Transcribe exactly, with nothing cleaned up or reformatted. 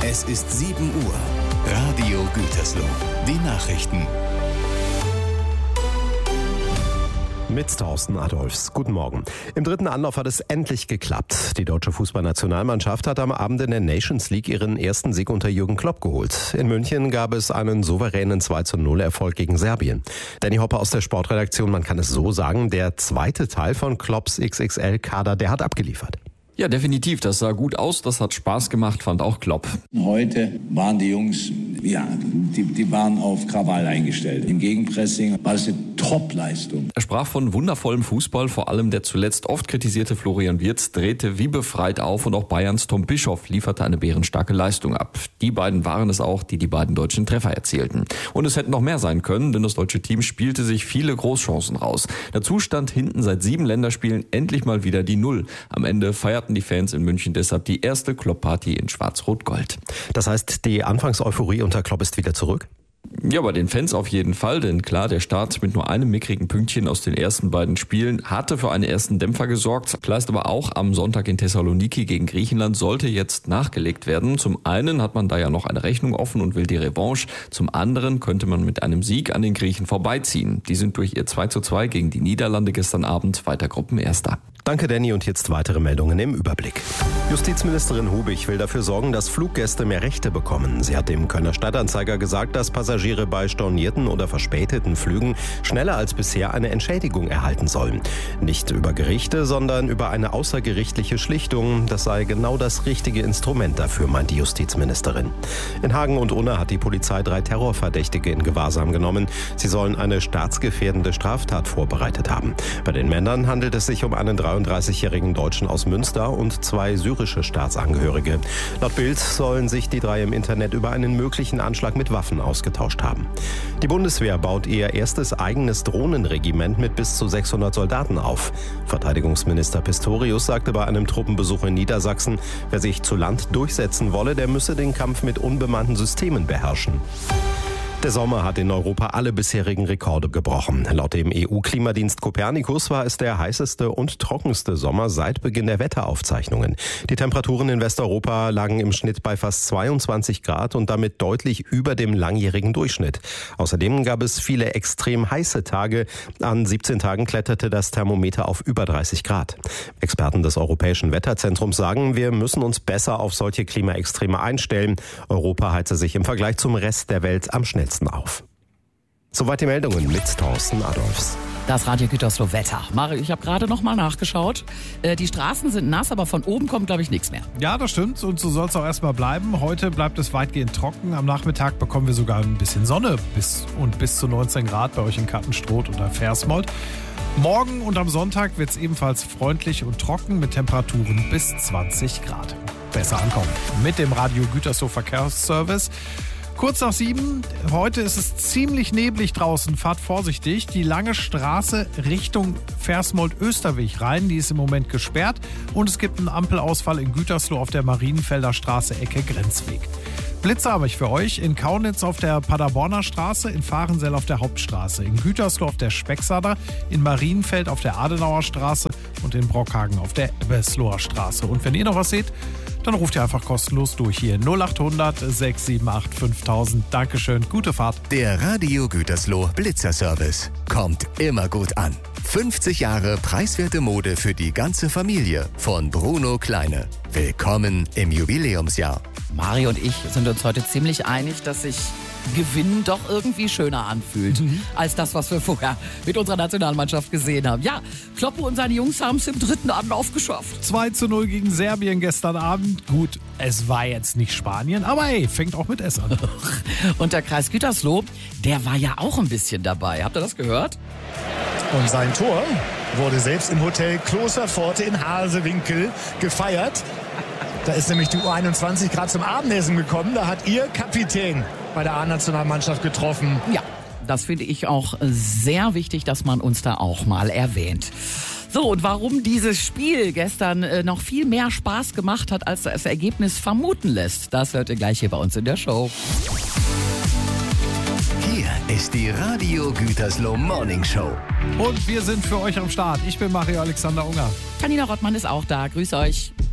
Es ist sieben Uhr. Radio Gütersloh. Die Nachrichten. Mit Thorsten Adolfs. Guten Morgen. Im dritten Anlauf hat es endlich geklappt. Die deutsche Fußballnationalmannschaft hat am Abend in der Nations League ihren ersten Sieg unter Jürgen Klopp geholt. In München gab es einen souveränen zwei zu null Erfolg gegen Serbien. Danny Hoppe aus der Sportredaktion, man kann es so sagen, der zweite Teil von Klopps X X L-Kader, der hat abgeliefert. Ja, definitiv. Das sah gut aus, das hat Spaß gemacht, fand auch Klopp. Heute waren die Jungs, ja, die, die waren auf Krawall eingestellt. Im Gegenpressing war es eine Top-Leistung. Er sprach von wundervollem Fußball, vor allem der zuletzt oft kritisierte Florian Wirtz drehte wie befreit auf und auch Bayerns Tom Bischoff lieferte eine bärenstarke Leistung ab. Die beiden waren es auch, die die beiden deutschen Treffer erzielten. Und es hätten noch mehr sein können, denn das deutsche Team spielte sich viele Großchancen raus. Dazu stand hinten seit sieben Länderspielen endlich mal wieder die Null. Am Ende feierten die Fans in München deshalb die erste Klopp-Party in Schwarz-Rot-Gold. Das heißt, die Anfangseuphorie unter Klopp ist wieder zurück? Ja, bei den Fans auf jeden Fall, denn klar, der Start mit nur einem mickrigen Pünktchen aus den ersten beiden Spielen hatte für einen ersten Dämpfer gesorgt. Klar ist aber auch, am Sonntag in Thessaloniki gegen Griechenland sollte jetzt nachgelegt werden. Zum einen hat man da ja noch eine Rechnung offen und will die Revanche. Zum anderen könnte man mit einem Sieg an den Griechen vorbeiziehen. Die sind durch ihr zwei zu zwei gegen die Niederlande gestern Abend weiter Gruppenerster. Danke, Danny. Und jetzt weitere Meldungen im Überblick. Justizministerin Hubich will dafür sorgen, dass Fluggäste mehr Rechte bekommen. Sie hat dem Kölner Stadtanzeiger gesagt, dass Passagiere bei stornierten oder verspäteten Flügen schneller als bisher eine Entschädigung erhalten sollen. Nicht über Gerichte, sondern über eine außergerichtliche Schlichtung. Das sei genau das richtige Instrument dafür, meint die Justizministerin. In Hagen und Unna hat die Polizei drei Terrorverdächtige in Gewahrsam genommen. Sie sollen eine staatsgefährdende Straftat vorbereitet haben. Bei den Männern handelt es sich um einen dreiunddreißigjährigen Deutschen aus Münster und zwei syrische Staatsangehörige. Laut Bild sollen sich die drei im Internet über einen möglichen Anschlag mit Waffen ausgetauscht haben. Die Bundeswehr baut ihr erstes eigenes Drohnenregiment mit bis zu sechshundert Soldaten auf. Verteidigungsminister Pistorius sagte bei einem Truppenbesuch in Niedersachsen, wer sich zu Land durchsetzen wolle, der müsse den Kampf mit unbemannten Systemen beherrschen. Der Sommer hat in Europa alle bisherigen Rekorde gebrochen. Laut dem E U-Klimadienst Copernicus war es der heißeste und trockenste Sommer seit Beginn der Wetteraufzeichnungen. Die Temperaturen in Westeuropa lagen im Schnitt bei fast zweiundzwanzig Grad und damit deutlich über dem langjährigen Durchschnitt. Außerdem gab es viele extrem heiße Tage. An siebzehn Tagen kletterte das Thermometer auf über dreißig Grad. Experten des Europäischen Wetterzentrums sagen, wir müssen uns besser auf solche Klimaextreme einstellen. Europa heize sich im Vergleich zum Rest der Welt am schnellsten auf. Soweit die Meldungen mit Thorsten Adolfs. Das Radio Gütersloh Wetter. Mario, ich habe gerade noch mal nachgeschaut. Äh, die Straßen sind nass, aber von oben kommt, glaube ich, nichts mehr. Ja, das stimmt und so soll es auch erstmal bleiben. Heute bleibt es weitgehend trocken. Am Nachmittag bekommen wir sogar ein bisschen Sonne bis und bis zu neunzehn Grad bei euch in Kattenstroth oder Versmold. Morgen und am Sonntag wird es ebenfalls freundlich und trocken mit Temperaturen bis zwanzig Grad. Besser ankommen mit dem Radio Gütersloh Verkehrsservice. Kurz nach sieben, heute ist es ziemlich neblig draußen, fahrt vorsichtig. Die lange Straße Richtung Versmold-Österweg rein, die ist im Moment gesperrt. Und es gibt einen Ampelausfall in Gütersloh auf der Marienfelder Straße, Ecke Grenzweg. Blitze habe ich für euch in Kaunitz auf der Paderborner Straße, in Fahrensell auf der Hauptstraße, in Gütersloh auf der Specksader, in Marienfeld auf der Adenauer Straße und in Brockhagen auf der Ebbesloher Straße. Und wenn ihr noch was seht, dann ruft ihr einfach kostenlos durch hier null acht hundert sechs sieben acht fünftausend. Dankeschön, gute Fahrt. Der Radio Gütersloh Blitzerservice kommt immer gut an. fünfzig Jahre preiswerte Mode für die ganze Familie von Bruno Kleine. Willkommen im Jubiläumsjahr. Mario und ich sind uns heute ziemlich einig, dass sich Gewinnen doch irgendwie schöner anfühlt, mhm. als das, was wir vorher mit unserer Nationalmannschaft gesehen haben. Ja, Kloppe und seine Jungs haben es im dritten Anlauf geschafft. zwei zu null gegen Serbien gestern Abend. Gut, es war jetzt nicht Spanien, aber hey, fängt auch mit S an. Und der Kreis Gütersloh, der war ja auch ein bisschen dabei. Habt ihr das gehört? Und sein Tor wurde selbst im Hotel Kloster Pforte in Hasewinkel gefeiert. Da ist nämlich die U einundzwanzig gerade zum Abendessen gekommen. Da hat ihr Kapitän bei der A-Nationalmannschaft getroffen. Ja, das finde ich auch sehr wichtig, dass man uns da auch mal erwähnt. So, und warum dieses Spiel gestern äh, noch viel mehr Spaß gemacht hat, als das Ergebnis vermuten lässt, das hört ihr gleich hier bei uns in der Show. Hier ist die Radio Gütersloh Morning Show. Und wir sind für euch am Start. Ich bin Mario Alexander Unger. Janina Rottmann ist auch da. Grüß euch.